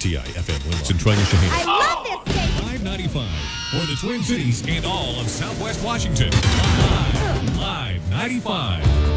WRTI FM Willow, Centralia, Shaheen. I love this station. 595 for the Twin Cities and all of Southwest Washington. Live 95.